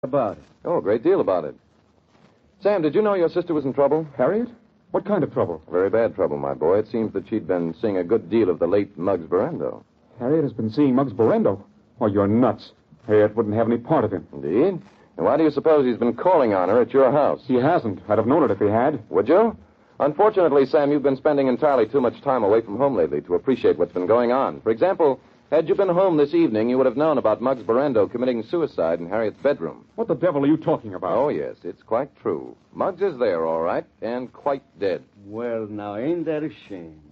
About it. Oh, a great deal about it. Sam, did you know your sister was in trouble? Harriet? What kind of trouble? Very bad trouble, my boy. It seems that she'd been seeing a good deal of the late Muggs Barrendo. Harriet has been seeing Muggs Barrendo? Oh, you're nuts. Harriet wouldn't have any part of him. Indeed? And why do you suppose he's been calling on her at your house? He hasn't. I'd have known it if he had. Would you? Unfortunately, Sam, you've been spending entirely too much time away from home lately to appreciate what's been going on. For example, had you been home this evening, you would have known about Muggs Barrendo committing suicide in Harriet's bedroom. What the devil are you talking about? Oh, yes, it's quite true. Muggs is there, all right, and quite dead. Well, now, ain't that a shame?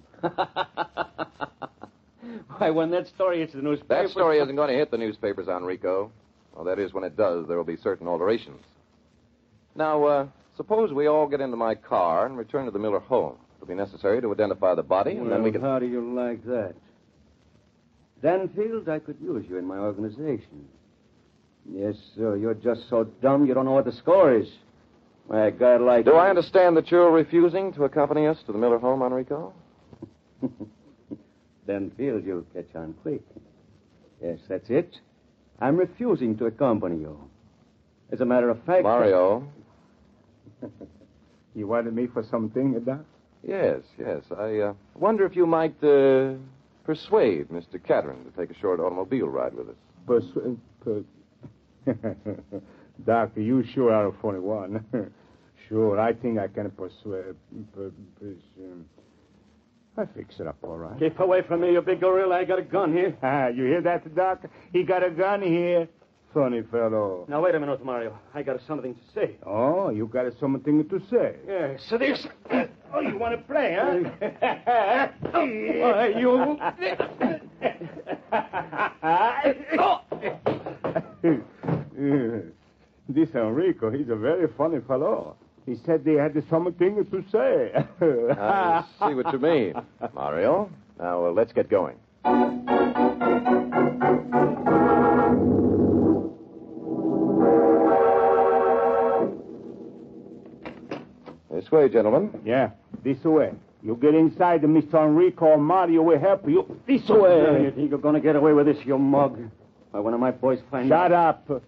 Why, when that story hits the newspaper... That story isn't going to hit the newspapers, Enrico. Well, that is, when it does, there will be certain alterations. Now, suppose we all get into my car and return to the Miller home. It'll be necessary to identify the body, and then we can... How do you like that? Danfield, I could use you in my organization. Yes, sir. You're just so dumb you don't know what the score is. Why, a guy like... Do I understand that you're refusing to accompany us to the Miller home, Enrico? Danfield, you'll catch on quick. Yes, that's it. I'm refusing to accompany you. As a matter of fact... Mario. You wanted me for something, Doc? Yes. I wonder if you might persuade Mr. Cattering to take a short automobile ride with us. Doc, you sure are a funny one. Sure, I think I can persuade... I fix it up all right. Keep away from me, you big gorilla. I got a gun here. You hear that, Doc? He got a gun here. Funny fellow. Now, wait a minute, Mario. I got something to say. Oh, you got something to say? Yes, so this... Oh, you want to play, huh? Why, you... This Enrico, he's a very funny fellow. He said they had something to say. I see what you mean, Mario. Now, let's get going. This way, gentlemen. Yeah, this way. You get inside, Mr. Enrico. Mario will help you. This way. You think you're going to get away with this, you mug? Why, one of my boys finds out... Shut up.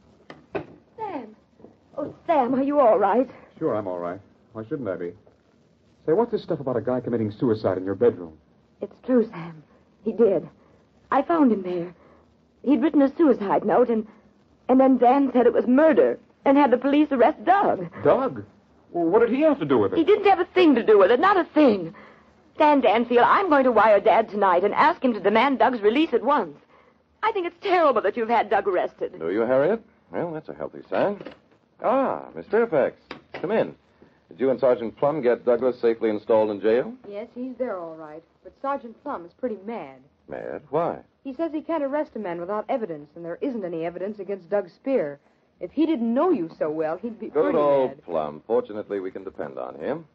Sam. Oh, Sam, are you all right? Sure, I'm all right. Why shouldn't I be? Say, what's this stuff about a guy committing suicide in your bedroom? It's true, Sam. He did. I found him there. He'd written a suicide note, and then Dan said it was murder and had the police arrest Doug. Doug? Well, what did he have to do with it? He didn't have a thing to do with it, not a thing. Dan Danfield, I'm going to wire Dad tonight and ask him to demand Doug's release at once. I think it's terrible that you've had Doug arrested. Do you, Harriet? Well, that's a healthy sign. Ah, Miss Fairfax. Come in. Did you and Sergeant Plum get Douglas safely installed in jail? Yes, he's there all right. But Sergeant Plum is pretty mad. Mad? Why? He says he can't arrest a man without evidence, and there isn't any evidence against Doug Spear. If he didn't know you so well, he'd be Good pretty old mad. Plum. Fortunately, we can depend on him.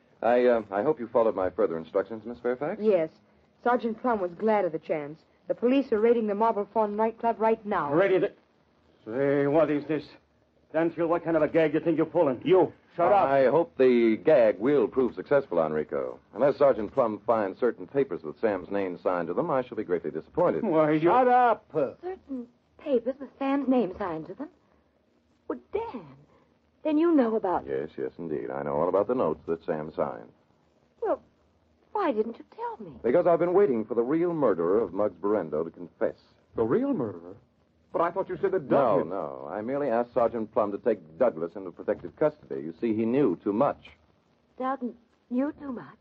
I hope you followed my further instructions, Miss Fairfax? Yes. Sergeant Plum was glad of the chance. The police are raiding the Marble Fawn nightclub right now. Ready to... Say, what is this? Danfield, what kind of a gag do you think you're pulling? You, shut up. I hope the gag will prove successful, Enrico. Unless Sergeant Plum finds certain papers with Sam's name signed to them, I shall be greatly disappointed. Why, you... Shut up. Certain papers with Sam's name signed to them? Well, Dan, then you know about... Yes, indeed. I know all about the notes that Sam signed. Well, why didn't you tell me? Because I've been waiting for the real murderer of Muggs Barrendo to confess. The real murderer? But I thought you said that Doug... No. I merely asked Sergeant Plum to take Douglas into protective custody. You see, he knew too much. Doug knew too much?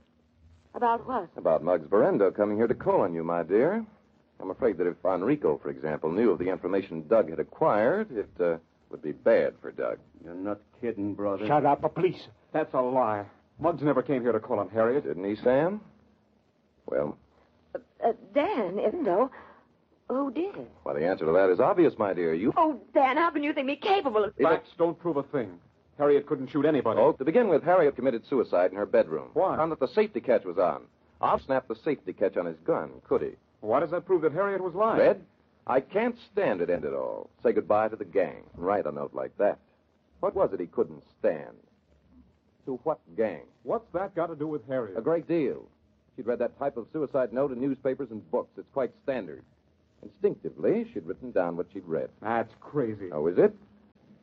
About what? About Muggs Barrendo coming here to call on you, my dear. I'm afraid that if Enrico, for example, knew of the information Doug had acquired, it would be bad for Doug. You're not kidding, brother. Shut up, please. That's a lie. Muggs never came here to call on Harriet. Didn't he, Sam? Well... Dan, if so, who did? Well, the answer to that is obvious, my dear. You... Oh, Dan, how can you think me capable of... Facts don't prove a thing. Harriet couldn't shoot anybody. Oh, to begin with, Harriet committed suicide in her bedroom. Why? Found that the safety catch was on. I'll snap the safety catch on his gun, could he? Why does that prove that Harriet was lying? Red, I can't stand it, end it all. Say goodbye to the gang and write a note like that. What was it he couldn't stand? To what gang? What's that got to do with Harriet? A great deal. She'd read that type of suicide note in newspapers and books. It's quite standard. Instinctively, she'd written down what she'd read. That's crazy. Oh, is it?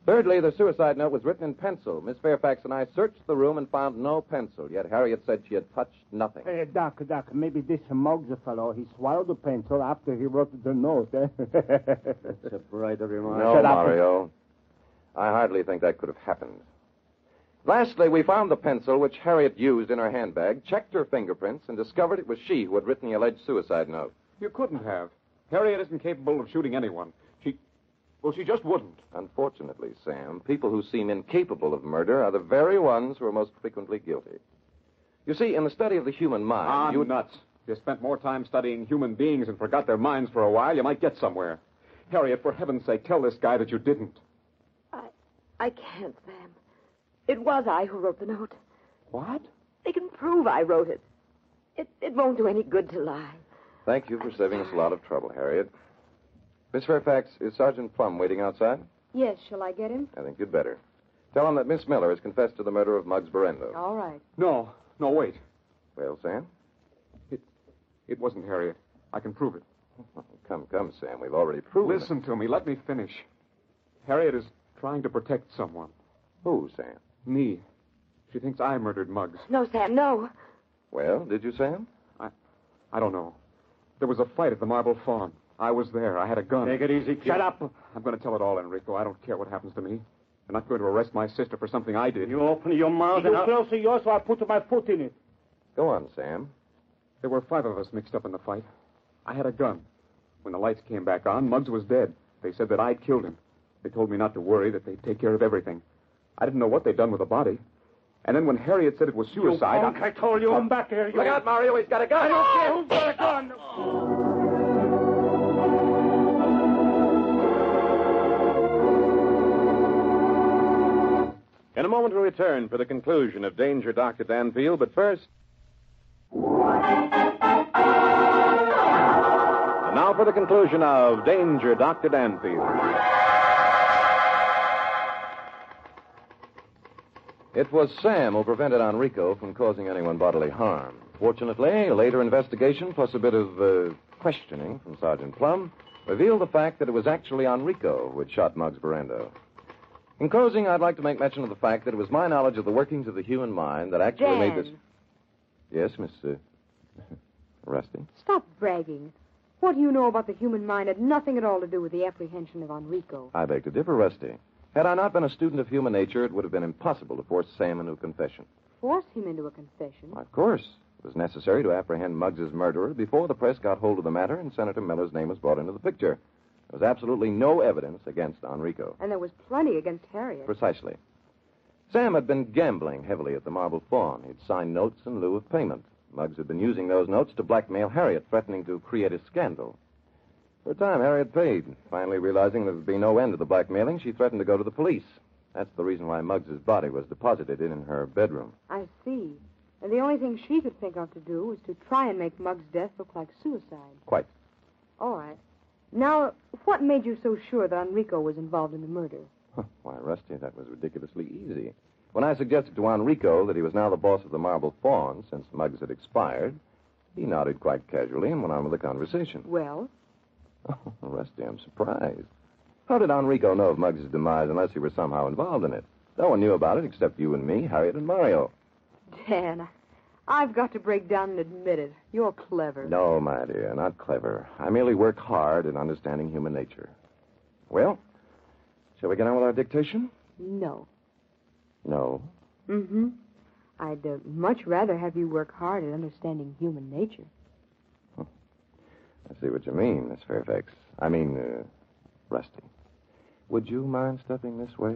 Thirdly, the suicide note was written in pencil. Miss Fairfax and I searched the room and found no pencil, yet Harriet said she had touched nothing. Doc, maybe this Muggs fellow, he swallowed the pencil after he wrote the note. That's a brighter remark. No, Mario. I hardly think that could have happened. Lastly, we found the pencil which Harriet used in her handbag, checked her fingerprints, and discovered it was she who had written the alleged suicide note. You couldn't have. Harriet isn't capable of shooting anyone. She just wouldn't. Unfortunately, Sam, people who seem incapable of murder are the very ones who are most frequently guilty. You see, in the study of the human mind... Nuts. If you spent more time studying human beings and forgot their minds for a while, you might get somewhere. Harriet, for heaven's sake, tell this guy that you didn't. I can't, Sam. It was I who wrote the note. What? They can prove I wrote it. It won't do any good to lie. Thank you for saving us a lot of trouble, Harriet. Miss Fairfax, is Sergeant Plum waiting outside? Yes, shall I get him? I think you'd better. Tell him that Miss Miller has confessed to the murder of Muggs Berendo. All right. No, wait. Well, Sam? It wasn't Harriet. I can prove it. Come, Sam. We've already proven Listen to me. Let me finish. Harriet is trying to protect someone. Who, Sam? Me. She thinks I murdered Muggs. No, Sam, no. Well, did you, Sam? I don't know. There was a fight at the Marble Fawn. I was there. I had a gun. Take it easy, kid. Shut up. I'm going to tell it all, Enrico. I don't care what happens to me. I'm not going to arrest my sister for something I did. You open your mouth and closer yours so I'll put my foot in it. Go on, Sam. There were 5 of us mixed up in the fight. I had a gun. When the lights came back on, Muggs was dead. They said that I'd killed him. They told me not to worry, that they'd take care of everything. I didn't know what they'd done with the body. And then when Harriet said it was suicide... I told you, I'm back here. Look out, Mario. He's got a gun. I don't care who's got a gun. In a moment, we'll return for the conclusion of Danger, Dr. Danfield, but first... And now for the conclusion of Danger, Dr. Danfield. It was Sam who prevented Enrico from causing anyone bodily harm. Fortunately, a later investigation plus a bit of questioning from Sergeant Plum revealed the fact that it was actually Enrico who had shot Muggs Berendo. In closing, I'd like to make mention of the fact that it was my knowledge of the workings of the human mind that actually made this... Yes, Miss... Rusty? Stop bragging. What you know about the human mind had nothing at all to do with the apprehension of Enrico. I beg to differ, Rusty. Had I not been a student of human nature, it would have been impossible to force Sam into a confession. Force him into a confession? Of course. It was necessary to apprehend Muggs's murderer before the press got hold of the matter and Senator Miller's name was brought into the picture. There was absolutely no evidence against Enrico. And there was plenty against Harriet. Precisely. Sam had been gambling heavily at the Marble Fawn. He'd signed notes in lieu of payment. Muggs had been using those notes to blackmail Harriet, threatening to create a scandal. For a time, Harriet paid. Finally realizing there would be no end to the blackmailing, she threatened to go to the police. That's the reason why Muggs's body was deposited in her bedroom. I see. And the only thing she could think of to do was to try and make Muggs' death look like suicide. Quite. All right. Now, what made you so sure that Enrico was involved in the murder? Why, Rusty, that was ridiculously easy. When I suggested to Enrico that he was now the boss of the Marble Fawn since Muggs had expired, he nodded quite casually and went on with the conversation. Well? Oh, Rusty, I'm surprised. How did Enrico know of Muggs' demise unless he were somehow involved in it? No one knew about it except you and me, Harriet and Mario. Dan, I've got to break down and admit it. You're clever. No, my dear, not clever. I merely work hard at understanding human nature. Well, shall we get on with our dictation? No. No. Mm-hmm. I'd much rather have you work hard at understanding human nature. I see what you mean, Miss Fairfax. Rusty. Would you mind stepping this way?